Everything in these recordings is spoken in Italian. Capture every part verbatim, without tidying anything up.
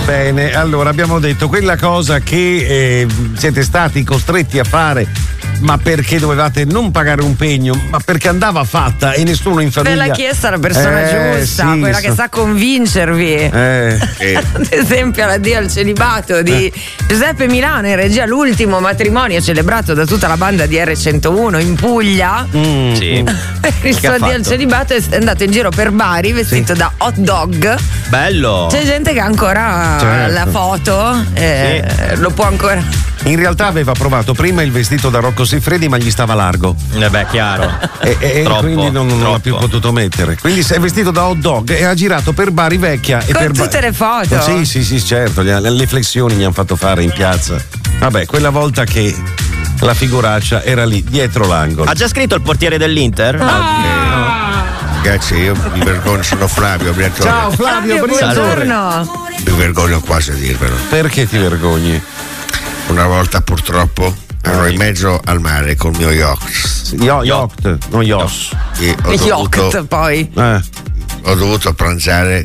Bene, allora abbiamo detto quella cosa che eh, siete stati costretti a fare, ma perché dovevate non pagare un pegno, ma perché andava fatta e nessuno in famiglia. Ve l'ha chiesta la persona eh, giusta, sì, quella so... che sa convincervi. Eh, eh. Ad esempio l'addio al celibato di eh. Giuseppe Milano in regia, l'ultimo matrimonio celebrato da tutta la banda di R centouno in Puglia. Mm, sì. Il suo addio al celibato è andato in giro per Bari vestito sì. da hot dog. Bello. C'è gente che ha ancora certo. la foto, eh, sì. lo può ancora. In realtà aveva provato prima il vestito da Rocco Siffredi, ma gli stava largo. Eh beh, chiaro. E, e troppo, quindi non, non l'ha più potuto mettere. Quindi si è vestito da hot dog e ha girato per Bari Vecchia. E con per tutte ba- le foto. Sì, sì, sì, certo. Le, le flessioni gli hanno fatto fare in piazza. Vabbè, quella volta che la figuraccia era lì, dietro l'angolo. Ha già scritto il portiere dell'Inter? Ah. Ragazzi, io mi vergogno, sono Flavio Briatore. Ciao Flavio, buongiorno. Mi vergogno quasi a dirvelo. Perché ti vergogni? Una volta purtroppo ero in mezzo al mare col mio yacht. Yo- yacht, non yos. E ho dovuto, yacht poi. Eh. Ho dovuto pranzare.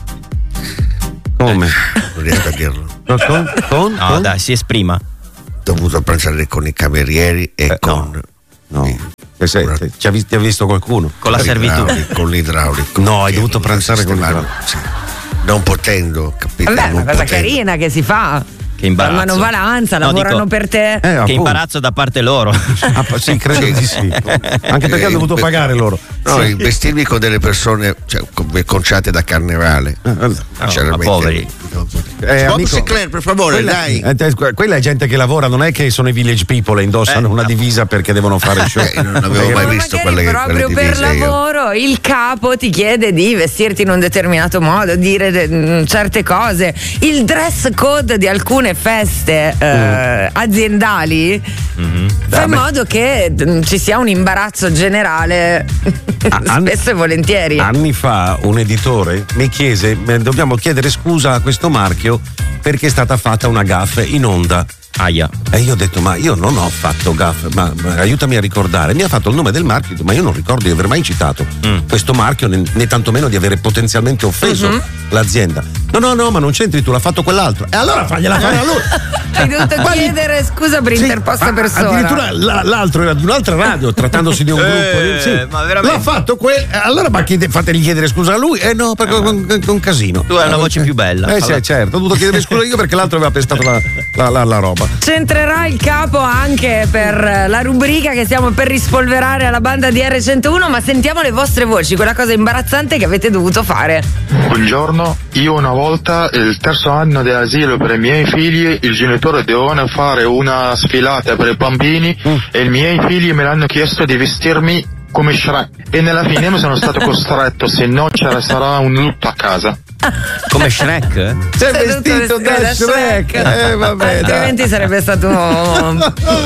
Come? Non riesco a dirlo. Con? con? No, con? dai, si esprima. Ho dovuto pranzare con i camerieri e eh, con. No. no. Che sei, una... Ti ha visto, visto qualcuno? Con la servitù. Con l'idraulico. No, hai dovuto pranzare con l'idraulico. Sì. Non potendo capire. Vabbè, è una cosa potendo. carina che si fa. Che imbarazzo. La manovalanza, no, lavorano dico, per te. Eh, che appunto. imbarazzo da parte loro. Ah, sì, credo di sì. Anche perché eh, ha dovuto pagare loro. No, sì. vestirmi con delle persone, cioè, conciate da carnevale. Eh, no, no, poveri. Eh, amico, Sinclair, per favore, quella, dai. Eh, quella è gente che lavora, non è che sono i village people e indossano eh, una divisa perché devono fare il show. Eh, non avevo mai visto quelle che proprio quelle per lavoro io. Il capo ti chiede di vestirti in un determinato modo, dire de- certe cose. Il dress code di alcune feste eh, mm. aziendali mm-hmm. fa in modo che mh, ci sia un imbarazzo generale An- spesso e volentieri. Anni fa un editore mi chiese: dobbiamo chiedere scusa a questo marchio perché è stata fatta una gaffe in onda. Aia. E io ho detto: ma io non ho fatto gaffe, ma, ma aiutami a ricordare. Mi ha fatto il nome del marchio, ma io non ricordo di aver mai citato mm. questo marchio, né, né tantomeno di avere potenzialmente offeso mm-hmm. l'azienda. No, no, no, ma non c'entri tu, l'ha fatto quell'altro. E allora fagliela fare a lui. Hai dovuto ma chiedere scusa per sì, interposta persona. Addirittura l- l'altro era di un'altra radio, trattandosi di un gruppo. Eh, sì. ma veramente. L'ha fatto quel. Allora, ma chiede, fategli chiedere scusa a lui? Eh no, perché eh, con, con, con casino. Tu hai una voce più bella. Eh allora. Sì, certo, ho dovuto chiedere scusa io perché l'altro aveva pestato la, la, la, la roba. C'entrerà il capo anche per la rubrica che stiamo per rispolverare alla banda di R centouno, ma sentiamo le vostre voci, quella cosa imbarazzante che avete dovuto fare. Buongiorno, io una volta, il terzo anno di asilo per i miei figli, il genitore doveva fare una sfilata per i bambini mm. e i miei figli me l'hanno chiesto di vestirmi come Shrek e nella fine mi sono stato costretto, se no c'era sarà un lutto a casa. Come Shrek? Sei vestito da, da Shrek, Shrek. Eh, vabbè, altrimenti dai. Sarebbe stato un,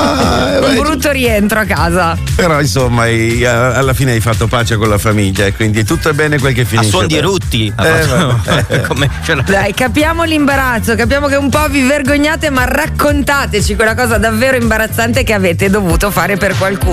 un brutto rientro a casa. Però insomma i, alla fine hai fatto pace con la famiglia e quindi tutto è bene quel che finisce. A suon di rutti eh, come dai, capiamo l'imbarazzo, capiamo che un po' vi vergognate, ma raccontateci quella cosa davvero imbarazzante che avete dovuto fare per qualcuno.